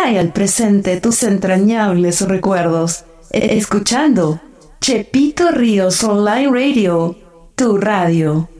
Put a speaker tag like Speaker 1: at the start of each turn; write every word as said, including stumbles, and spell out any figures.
Speaker 1: trae al presente tus entrañables recuerdos, escuchando Chepito Ríos Online Radio, tu radio.